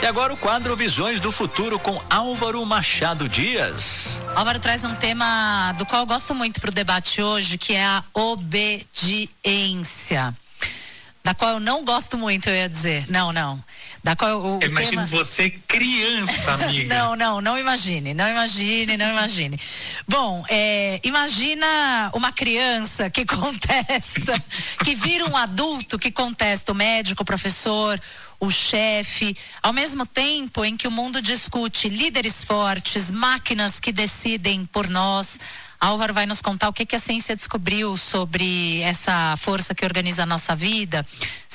E agora o quadro Visões do Futuro com Álvaro Machado Dias. Álvaro traz um tema do qual eu gosto muito para o debate hoje, que é a obediência. Da qual eu não gosto muito, eu ia dizer. Não. Da qual eu imagino você criança, amiga. Não imagine. Bom, imagina uma criança que contesta, que vira um adulto que contesta o médico, o professor, o chefe, ao mesmo tempo em que o mundo discute líderes fortes, máquinas que decidem por nós. Álvaro vai nos contar o que a ciência descobriu sobre essa força que organiza a nossa vida,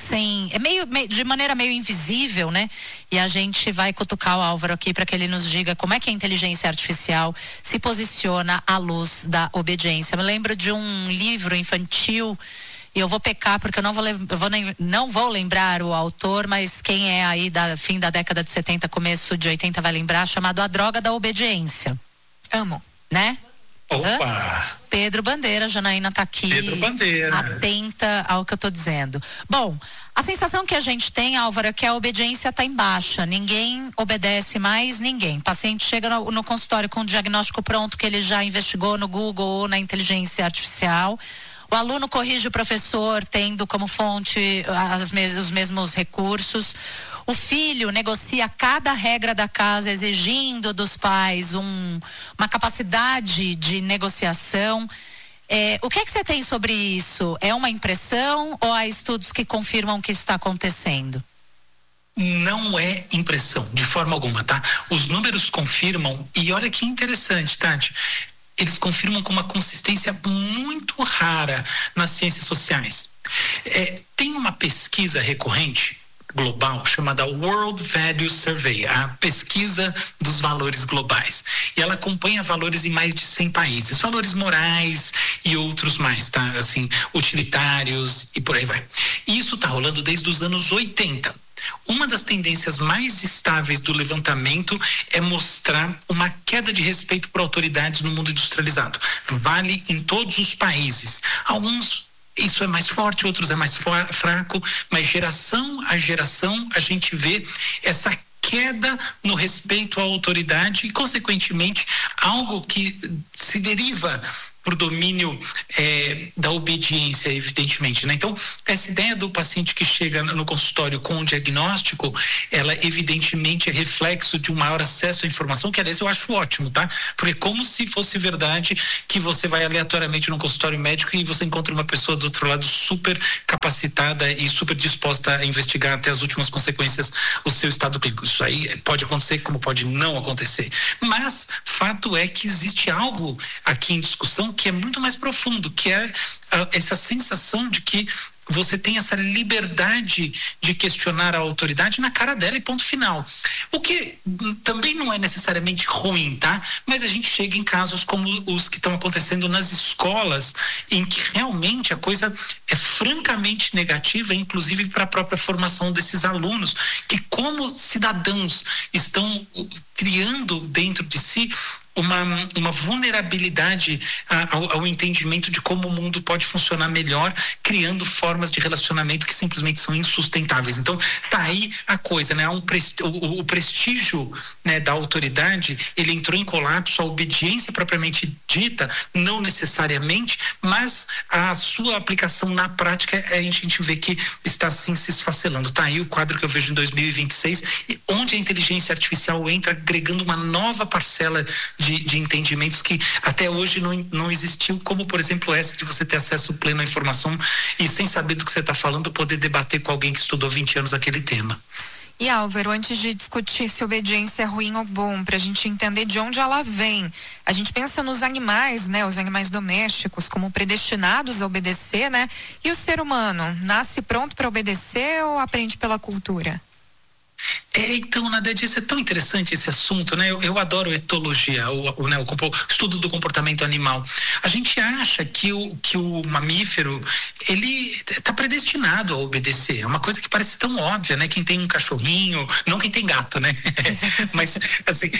de maneira meio invisível, né? E a gente vai cutucar o Álvaro aqui para que ele nos diga como é que a inteligência artificial se posiciona à luz da obediência. Eu me lembro de um livro infantil, e eu vou pecar porque eu não vou lembrar o autor, mas quem é aí fim da década de 70, começo de 80 vai lembrar, chamado A Droga da Obediência. Amo, né? Opa! Pedro Bandeira, Janaína tá aqui. Pedro Bandeira. Atenta ao que eu tô dizendo. Bom, a sensação que a gente tem, Álvaro, é que a obediência tá em baixa. Ninguém obedece mais ninguém. O paciente chega no consultório com o diagnóstico pronto que ele já investigou no Google ou na inteligência artificial. O aluno corrige o professor tendo como fonte os mesmos recursos. O filho negocia cada regra da casa, exigindo dos pais uma capacidade de negociação. O que você tem sobre isso? É uma impressão ou há estudos que confirmam que isso está acontecendo? Não é impressão, de forma alguma, tá? Os números confirmam, e olha que interessante, Tati. Eles confirmam com uma consistência muito rara nas ciências sociais. Tem uma pesquisa recorrente global chamada World Value Survey, a pesquisa dos valores globais. E ela acompanha valores em mais de 100 países, valores morais e outros mais, tá? Assim, utilitários e por aí vai. E isso tá rolando desde os anos 80. Uma das tendências mais estáveis do levantamento é mostrar uma queda de respeito por autoridades no mundo industrializado. Vale em todos os países. Alguns isso é mais forte, outros é mais fraco, mas geração a geração a gente vê essa queda no respeito à autoridade e, consequentemente, algo que se deriva por domínio da obediência, evidentemente, né? Então, essa ideia do paciente que chega no consultório com um diagnóstico, ela evidentemente é reflexo de um maior acesso à informação, que aliás eu acho ótimo, tá? Porque é como se fosse verdade que você vai aleatoriamente no consultório médico e você encontra uma pessoa do outro lado super capacitada e super disposta a investigar até as últimas consequências o seu estado clínico. Isso aí pode acontecer como pode não acontecer. Mas, fato é que existe algo aqui em discussão que é muito mais profundo, que é essa sensação de que você tem essa liberdade de questionar a autoridade na cara dela e ponto final. O que também não é necessariamente ruim, tá? Mas a gente chega em casos como os que estão acontecendo nas escolas, em que realmente a coisa é francamente negativa, inclusive para a própria formação desses alunos, que como cidadãos estão criando dentro de si uma vulnerabilidade ao entendimento de como o mundo pode funcionar melhor, criando formas de relacionamento que simplesmente são insustentáveis. Então, tá aí a coisa, né? O prestígio, né, da autoridade, ele entrou em colapso, a obediência propriamente dita, não necessariamente, mas a sua aplicação na prática, a gente vê que está assim se esfacelando. Tá aí o quadro que eu vejo em 2026, onde a inteligência artificial entra agregando uma nova parcela de entendimentos que até hoje não existiu, como por exemplo essa de você ter acesso pleno à informação e sem saber do que você está falando, poder debater com alguém que estudou 20 anos aquele tema. E Álvaro, antes de discutir se obediência é ruim ou bom, para a gente entender de onde ela vem, a gente pensa nos animais, né? Os animais domésticos como predestinados a obedecer, né? E o ser humano, nasce pronto para obedecer ou aprende pela cultura? Então, Nadia, isso é tão interessante esse assunto, né? Eu adoro etologia, o estudo do comportamento animal. A gente acha que o mamífero, ele está predestinado a obedecer. É uma coisa que parece tão óbvia, né? Quem tem um cachorrinho, não quem tem gato, né? Mas, assim,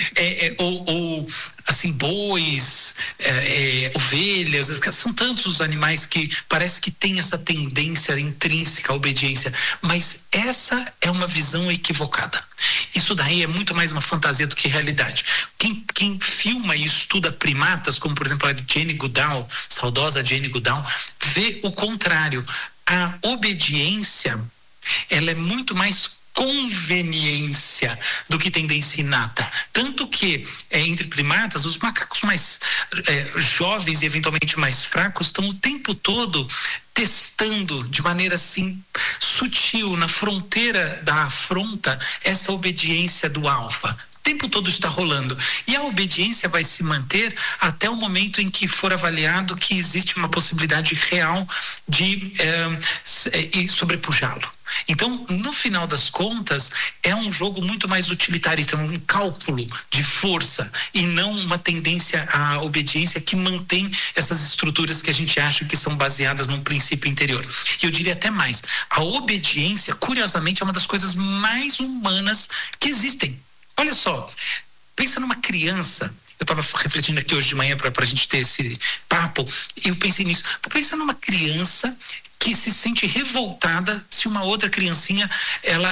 assim, bois, ovelhas, são tantos os animais que parece que tem essa tendência intrínseca à obediência, mas essa é uma visão equivocada. nada. Isso daí é muito mais uma fantasia do que realidade. Quem filma e estuda primatas, como por exemplo a Jane Goodall, saudosa Jane Goodall, vê o contrário. A obediência, ela é muito mais conveniência do que tendência inata. Tanto que, entre primatas, os macacos mais jovens e eventualmente mais fracos estão o tempo todo testando de maneira assim sutil, na fronteira da afronta, essa obediência do alfa. O tempo todo está rolando. E a obediência vai se manter até o momento em que for avaliado que existe uma possibilidade real de sobrepujá-lo. Então, no final das contas, é um jogo muito mais utilitarista, um cálculo de força e não uma tendência à obediência que mantém essas estruturas que a gente acha que são baseadas num princípio interior. E eu diria até mais, a obediência, curiosamente, é uma das coisas mais humanas que existem. Olha só, pensa numa criança. Eu estava refletindo aqui hoje de manhã para a gente ter esse papo, e eu pensei nisso. Pensa numa criança que se sente revoltada se uma outra criancinha ela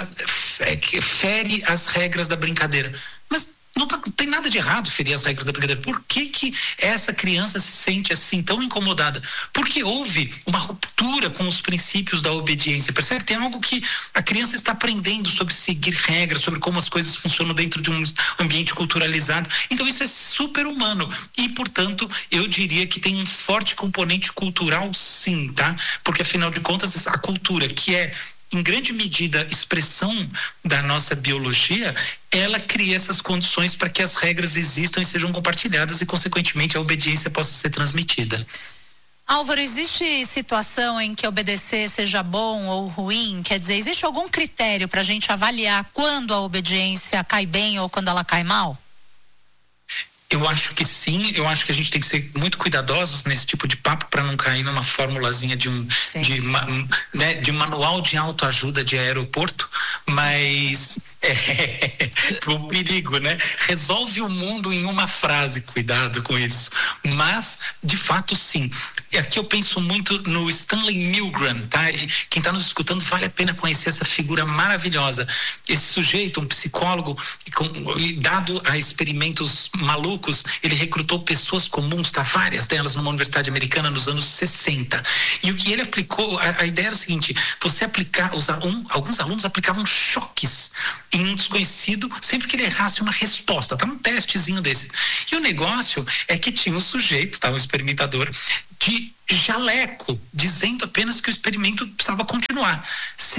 fere as regras da brincadeira. Mas não tem nada de errado ferir as regras da brincadeira. Por que essa criança se sente assim tão incomodada? Porque houve uma ruptura com os princípios da obediência, percebe? Tem algo que a criança está aprendendo sobre seguir regras, sobre como as coisas funcionam dentro de um ambiente culturalizado. Então isso é super humano e, portanto, eu diria que tem um forte componente cultural, sim, tá? Porque afinal de contas a cultura, que é em grande medida expressão da nossa biologia, ela cria essas condições para que as regras existam e sejam compartilhadas e, consequentemente, a obediência possa ser transmitida. Álvaro, existe situação em que obedecer seja bom ou ruim? Quer dizer, existe algum critério para a gente avaliar quando a obediência cai bem ou quando ela cai mal? Eu acho que sim, eu acho que a gente tem que ser muito cuidadosos nesse tipo de papo para não cair numa formulazinha de manual de autoajuda de aeroporto, mas um perigo, né? Resolve o mundo em uma frase, cuidado com isso. Mas, de fato, sim. E aqui eu penso muito no Stanley Milgram, tá? E quem está nos escutando vale a pena conhecer essa figura maravilhosa. Esse sujeito, um psicólogo, e dado a experimentos malucos, ele recrutou pessoas comuns, tá? Várias delas numa universidade americana nos anos 60. E o que ele aplicou, a ideia era o seguinte: você aplicar, alguns alunos aplicavam choques em um desconhecido sempre que ele errasse uma resposta, tá? Um testezinho desse. E o negócio é que tinha um sujeito, tá? Um experimentador de jaleco, dizendo apenas que o experimento precisava continuar.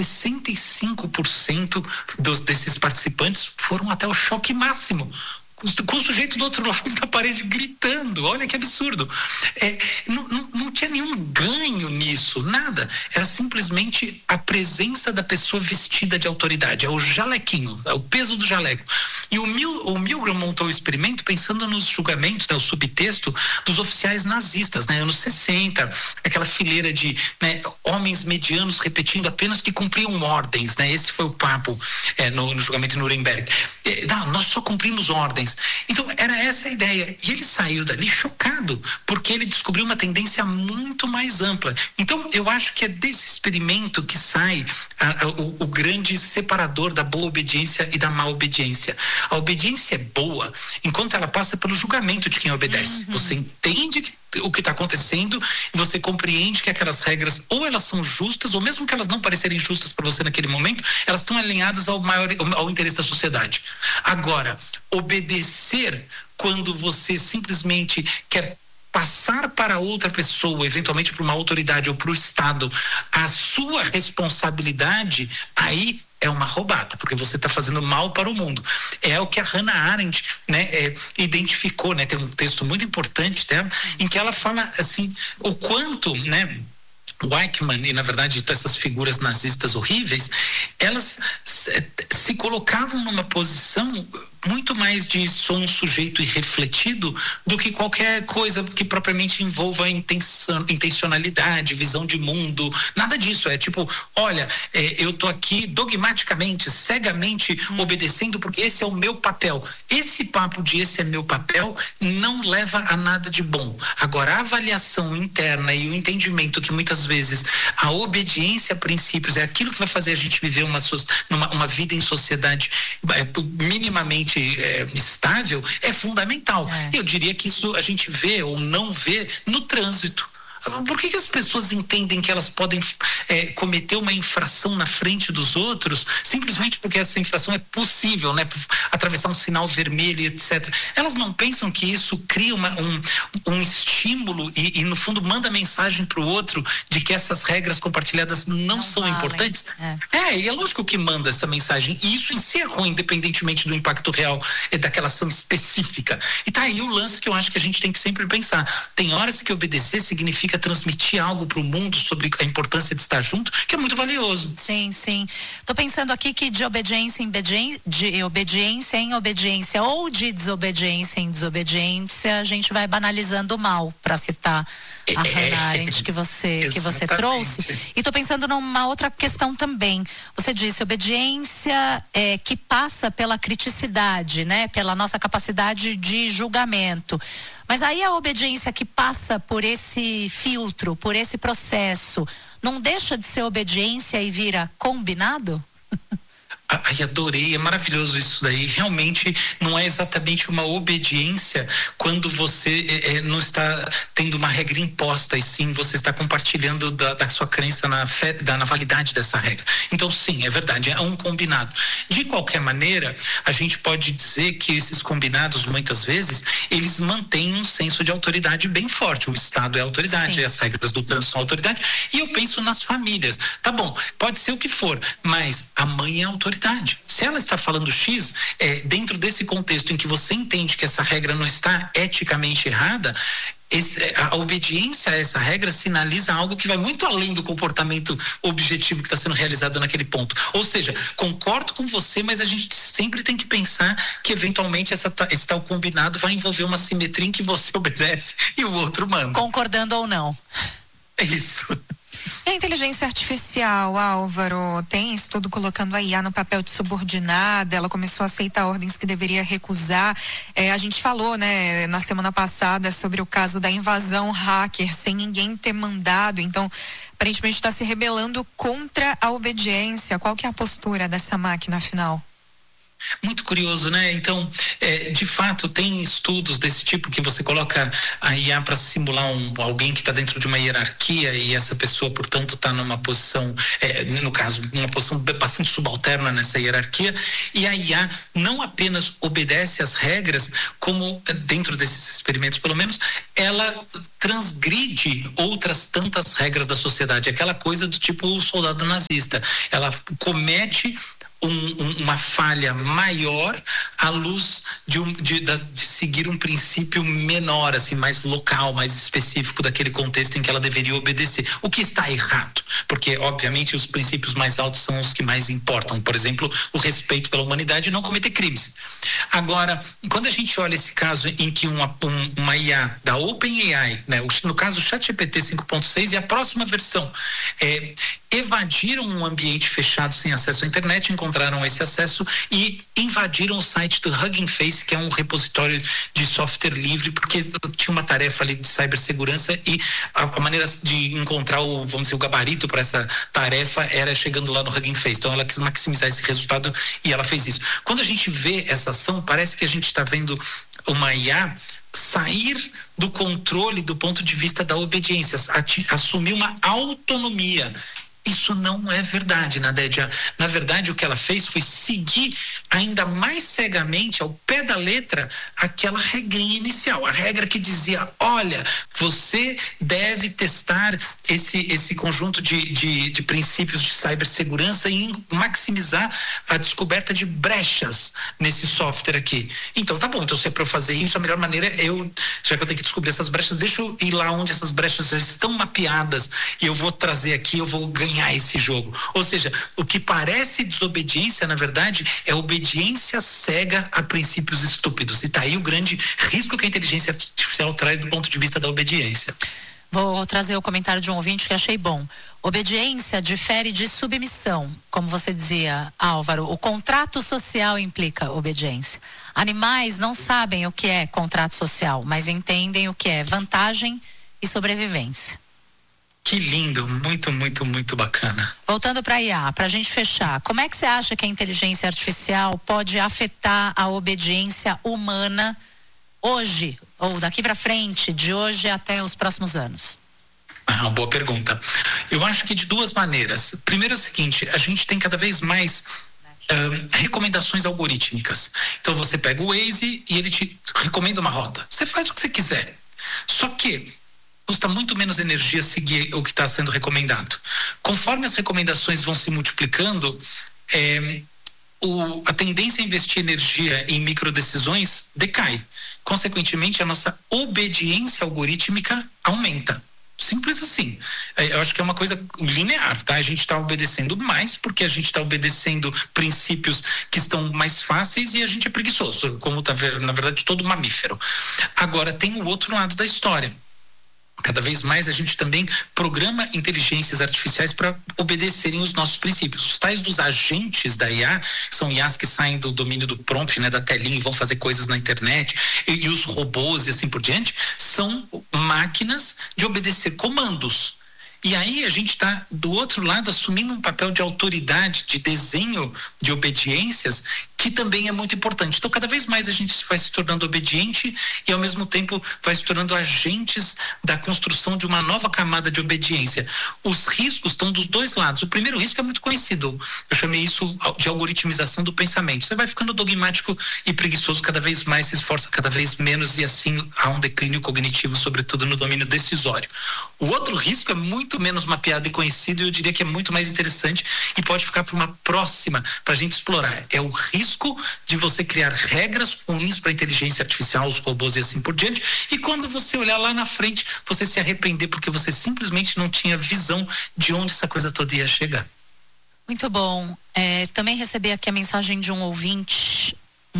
65% desses participantes foram até o choque máximo, com o sujeito do outro lado da parede gritando. Olha que absurdo. Não tinha nenhum ganho nisso, nada. Era simplesmente a presença da pessoa vestida de autoridade. É o jalequinho, é o peso do jaleco. E o Milgram montou o experimento pensando nos julgamentos, né, o subtexto dos oficiais nazistas, né, anos 60, aquela fileira de, né, homens medianos repetindo apenas que cumpriam ordens, né? Esse foi o papo no julgamento de Nuremberg. Nós só cumprimos ordens. Então era essa a ideia, e ele saiu dali chocado, porque ele descobriu uma tendência muito mais ampla. Então eu acho que é desse experimento que sai o grande separador da boa obediência e da má obediência. A obediência é boa enquanto ela passa pelo julgamento de quem obedece. Você entende o que está acontecendo e você compreende que aquelas regras ou elas são justas, ou mesmo que elas não parecerem justas para você naquele momento, elas estão alinhadas ao interesse da sociedade. Agora, obedecer quando você simplesmente quer passar para outra pessoa, eventualmente para uma autoridade ou para o Estado, a sua responsabilidade, aí é uma roubada, porque você está fazendo mal para o mundo. É o que a Hannah Arendt, né, identificou, né? Tem um texto muito importante dela, em que ela fala assim, o quanto, né, Weichmann e, na verdade, essas figuras nazistas horríveis, elas se colocavam numa posição muito mais de sou um sujeito irrefletido do que qualquer coisa que propriamente envolva intencionalidade, visão de mundo, nada disso. É tipo, olha, eu tô aqui dogmaticamente, cegamente obedecendo porque esse é o meu papel. Esse papo de esse é meu papel não leva a nada de bom. Agora, a avaliação interna e o entendimento que muitas vezes a obediência a princípios é aquilo que vai fazer a gente viver uma vida em sociedade minimamente estável, é fundamental. Eu diria que isso a gente vê ou não vê no trânsito. Por que as pessoas entendem que elas podem cometer uma infração na frente dos outros simplesmente porque essa infração é possível, né? Atravessar um sinal vermelho, etc. Elas não pensam que isso cria um estímulo e no fundo manda mensagem para o outro de que essas regras compartilhadas não são valem. Importantes? E é lógico que manda essa mensagem, e isso em si é ruim, independentemente do impacto real daquela ação específica. E tá aí o lance que eu acho que a gente tem que sempre pensar. Tem horas que obedecer significa transmitir algo para o mundo sobre a importância de estar junto, que é muito valioso. Sim, sim. Tô pensando aqui que de obediência em obediência ou de desobediência em desobediência, a gente vai banalizando o mal, para citar a Hannah Arendt que você trouxe. E tô pensando numa outra questão também. Você disse obediência que passa pela criticidade, né? Pela nossa capacidade de julgamento. Mas aí a obediência que passa por esse filtro, por esse processo, não deixa de ser obediência e vira combinado? Ai, adorei, é maravilhoso isso daí. Realmente não é exatamente uma obediência quando você não está tendo uma regra imposta, e sim você está compartilhando da sua crença na fé, na validade dessa regra. Então sim, é verdade, é um combinado. De qualquer maneira, a gente pode dizer que esses combinados, muitas vezes, eles mantêm um senso de autoridade bem forte. O Estado é autoridade, as regras do trânsito são autoridade, e eu penso nas famílias. Tá bom, pode ser o que for, mas a mãe é autoridade. Se ela está falando X, dentro desse contexto em que você entende que essa regra não está eticamente errada, a obediência a essa regra sinaliza algo que vai muito além do comportamento objetivo que está sendo realizado naquele ponto. Ou seja, concordo com você, mas a gente sempre tem que pensar que eventualmente esse tal combinado vai envolver uma simetria em que você obedece e o outro manda. Concordando ou não. É isso. E a inteligência artificial, Álvaro, tem estudo colocando a IA no papel de subordinada, ela começou a aceitar ordens que deveria recusar. A gente falou, né, na semana passada sobre o caso da invasão hacker, sem ninguém ter mandado, então aparentemente está se rebelando contra a obediência. Qual que é a postura dessa máquina, afinal? Muito curioso, né? Então, de fato, tem estudos desse tipo que você coloca a IA para simular alguém que está dentro de uma hierarquia e essa pessoa, portanto, está numa posição, no caso, uma posição bastante subalterna nessa hierarquia, e a IA não apenas obedece às regras, como dentro desses experimentos, pelo menos, ela transgride outras tantas regras da sociedade, aquela coisa do tipo o soldado nazista. Ela comete uma falha maior à luz de seguir um princípio menor, assim, mais local, mais específico daquele contexto em que ela deveria obedecer. O que está errado? Porque, obviamente, os princípios mais altos são os que mais importam. Por exemplo, o respeito pela humanidade e não cometer crimes. Agora, quando a gente olha esse caso em que uma IA da OpenAI, né, no caso o ChatGPT 5.6 e a próxima versão, evadiram um ambiente fechado sem acesso à internet, encontraram esse acesso e invadiram o site do Hugging Face, que é um repositório de software livre, porque tinha uma tarefa ali de cibersegurança e a maneira de encontrar o gabarito para essa tarefa era chegando lá no Hugging Face. Então ela quis maximizar esse resultado e ela fez isso. Quando a gente vê essa ação, parece que a gente está vendo uma IA sair do controle do ponto de vista da obediência, assumir uma autonomia. Isso não é verdade, Nadédia. Na verdade, o que ela fez foi seguir ainda mais cegamente, ao pé da letra, aquela regrinha inicial. A regra que dizia, olha, você deve testar esse conjunto de princípios de cibersegurança e maximizar a descoberta de brechas nesse software aqui. Então, tá bom. Então, se é para eu fazer isso, a melhor maneira já que eu tenho que descobrir essas brechas, deixa eu ir lá onde essas brechas já estão mapeadas e eu vou trazer aqui, eu vou ganhar ganhar esse jogo. Ou seja, o que parece desobediência, na verdade, é obediência cega a princípios estúpidos. E tá aí o grande risco que a inteligência artificial traz do ponto de vista da obediência. Vou trazer o comentário de um ouvinte que achei bom. Obediência difere de submissão. Como você dizia, Álvaro, o contrato social implica obediência. Animais não sabem o que é contrato social, mas entendem o que é vantagem e sobrevivência. Que lindo, muito, muito, muito bacana. Voltando para a IA, para a gente fechar, como é que você acha que a inteligência artificial pode afetar a obediência humana hoje, ou daqui para frente, de hoje até os próximos anos? Uma boa pergunta. Eu acho que de duas maneiras. Primeiro é o seguinte, a gente tem cada vez mais recomendações algorítmicas. Então você pega o Waze e ele te recomenda uma rota. Você faz o que você quiser. Só que custa muito menos energia seguir o que está sendo recomendado. Conforme as recomendações vão se multiplicando, a tendência a investir energia em microdecisões decai. Consequentemente, a nossa obediência algorítmica aumenta. Simples assim. Eu acho que é uma coisa linear, tá? A gente está obedecendo mais porque a gente está obedecendo princípios que estão mais fáceis e a gente é preguiçoso, como tá, na verdade, todo mamífero. Agora, tem o outro lado da história. Cada vez mais a gente também programa inteligências artificiais para obedecerem os nossos princípios. Os tais dos agentes da IA, que são IAs que saem do domínio do prompt, né, da telinha, e vão fazer coisas na internet, e os robôs e assim por diante, são máquinas de obedecer comandos. E aí a gente está, do outro lado, assumindo um papel de autoridade, de desenho de obediências, que também é muito importante. Então, cada vez mais a gente vai se tornando obediente e, ao mesmo tempo, vai se tornando agentes da construção de uma nova camada de obediência. Os riscos estão dos dois lados. O primeiro risco é muito conhecido. Eu chamei isso de algoritmização do pensamento. Você vai ficando dogmático e preguiçoso, cada vez mais se esforça, cada vez menos, e assim há um declínio cognitivo, sobretudo no domínio decisório. O outro risco é muito menos mapeado e conhecido, e eu diria que é muito mais interessante e pode ficar para uma próxima, para a gente explorar. É o risco de você criar regras ruins para a inteligência artificial, os robôs e assim por diante, e quando você olhar lá na frente, você se arrepender porque você simplesmente não tinha visão de onde essa coisa toda ia chegar. Muito bom. Também recebi aqui a mensagem de um ouvinte,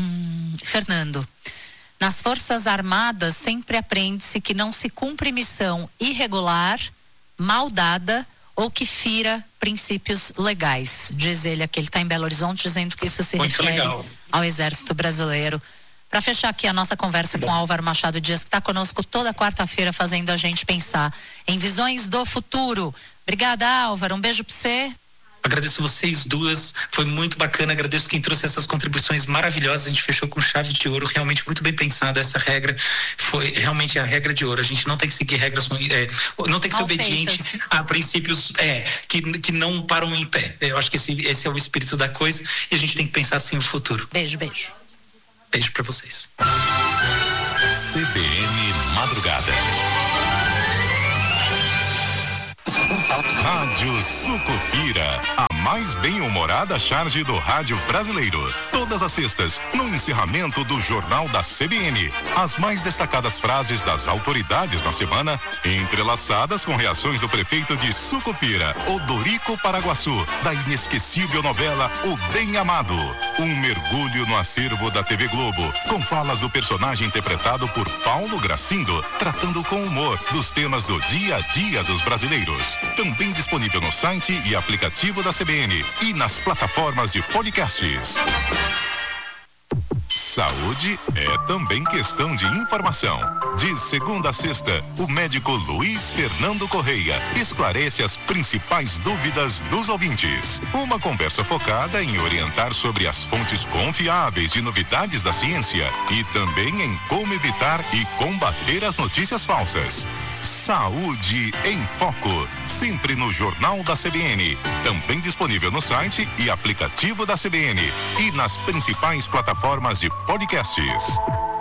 Fernando. Nas Forças Armadas sempre aprende-se que não se cumpre missão irregular, mal dada ou que fira princípios legais. Diz ele aqui, ele está em Belo Horizonte, dizendo que isso se refere ao Exército Brasileiro. Para fechar aqui a nossa conversa com Álvaro Machado Dias, que está conosco toda quarta-feira fazendo a gente pensar em visões do futuro. Obrigada, Álvaro. Um beijo para você. Agradeço vocês duas, foi muito bacana, agradeço quem trouxe essas contribuições maravilhosas, a gente fechou com chave de ouro, realmente muito bem pensado, essa regra foi realmente a regra de ouro, a gente não tem que seguir regras, não tem que ser obediente a princípios que não param em pé. Eu acho que esse é o espírito da coisa e a gente tem que pensar assim no futuro. Beijo, beijo. Beijo pra vocês. CBN Madrugada. Rádio Sucupira, a mais bem-humorada charge do rádio brasileiro. Todas as sextas, no encerramento do Jornal da CBN. As mais destacadas frases das autoridades na semana, entrelaçadas com reações do prefeito de Sucupira, Odorico Paraguaçu, da inesquecível novela O Bem Amado. Um mergulho no acervo da TV Globo, com falas do personagem interpretado por Paulo Gracindo, tratando com humor dos temas do dia a dia dos brasileiros. Também disponível no site e aplicativo da CBN e nas plataformas de podcasts. Saúde é também questão de informação. De segunda a sexta, o médico Luiz Fernando Correia esclarece as principais dúvidas dos ouvintes. Uma conversa focada em orientar sobre as fontes confiáveis de novidades da ciência e também em como evitar e combater as notícias falsas. Saúde em Foco, sempre no Jornal da CBN, também disponível no site e aplicativo da CBN e nas principais plataformas de podcasts.